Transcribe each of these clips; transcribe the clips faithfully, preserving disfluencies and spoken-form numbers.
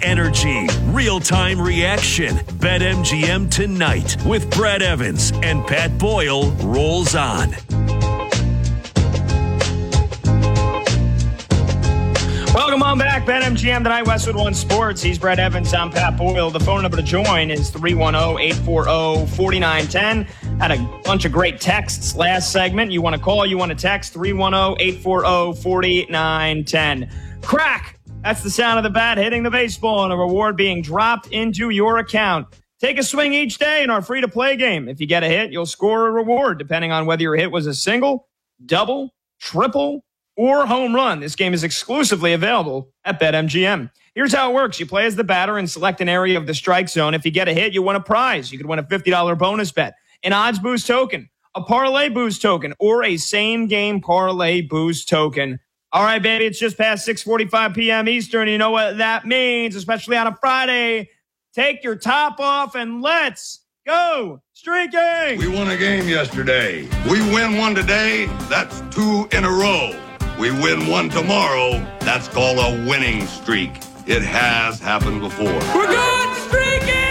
Energy, real-time reaction. BetMGM tonight with Brad Evans and Pat Boyle rolls on. Welcome on back. BetMGM tonight, Westwood One Sports. He's Brad Evans. I'm Pat Boyle. The phone number to join is three one zero, eight four zero, four nine one zero. Had a bunch of great texts last segment. You want to call, you want to text, three one zero, eight four zero, four nine one zero. Crack! That's the sound of the bat hitting the baseball and a reward being dropped into your account. Take a swing each day in our free-to-play game. If you get a hit, you'll score a reward, depending on whether your hit was a single, double, triple, or home run. This game is exclusively available at BetMGM. Here's how it works. You play as the batter and select an area of the strike zone. If you get a hit, you win a prize. You could win a fifty dollars bonus bet, an odds boost token, a parlay boost token, or a same-game parlay boost token. All right, baby, it's just past six forty-five p.m. Eastern. You know what that means, especially on a Friday. Take your top off and let's go streaking. We won a game yesterday. We win one today, that's two in a row. We win one tomorrow, that's called a winning streak. It has happened before. We're good streaking!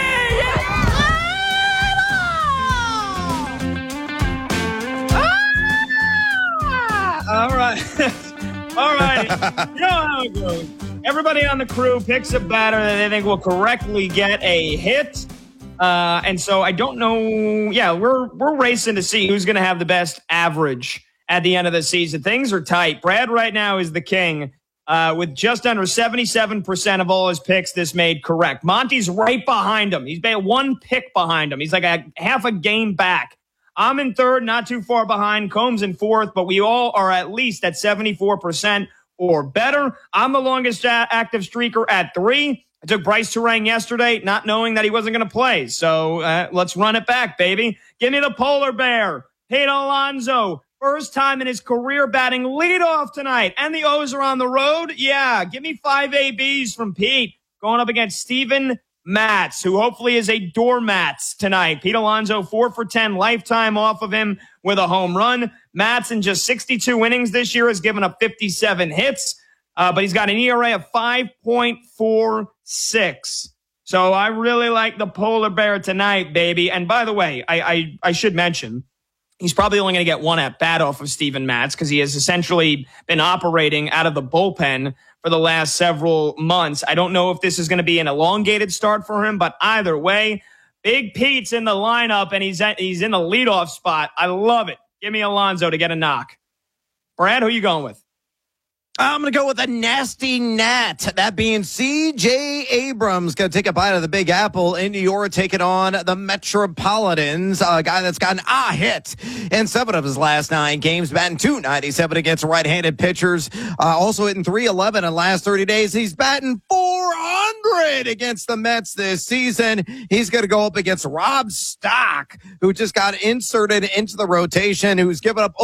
All right. All right. You know how it goes. Everybody on the crew picks a batter that they think will correctly get a hit. Uh, and so I don't know. Yeah, we're we're racing to see who's going to have the best average at the end of the season. Things are tight. Brad right now is the king uh, with just under seventy-seven percent of all his picks this made correct. Monty's right behind him. He's made one pick behind him. He's like a half a game back. I'm in third, not too far behind. Combs in fourth, but we all are at least at seventy-four percent or better. I'm the longest a- active streaker at three. I took Bryce Turang yesterday, not knowing that he wasn't going to play. So uh, let's run it back, baby. Give me the polar bear. Pete Alonso, first time in his career batting leadoff tonight. And the O's are on the road. Yeah, give me five A Bs from Pete going up against Steven Matz, who hopefully is a doormat tonight. Pete Alonso, four for ten lifetime off of him with a home run. Matz in just sixty-two innings this year has given up fifty-seven hits, uh, but he's got an E R A of five point four six. So I really like the polar bear tonight, baby. And by the way, I I, I should mention, he's probably only going to get one at bat off of Steven Matz because he has essentially been operating out of the bullpen for the last several months. I don't know if this is going to be an elongated start for him, but either way, Big Pete's in the lineup and he's at, he's in the leadoff spot. I love it. Give me Alonso to get a knock. Brad, who are you going with? I'm going to go with a nasty Nat. That being C J Abrams. Going to take a bite of the Big Apple in New York, taking on the Metropolitans. A guy that's gotten a hit in seven of his last nine games, batting two ninety-seven against right-handed pitchers. Uh, also hitting three eleven in the last thirty days. He's batting four hundred against the Mets this season. He's going to go up against Rob Stock, who just got inserted into the rotation, who's given up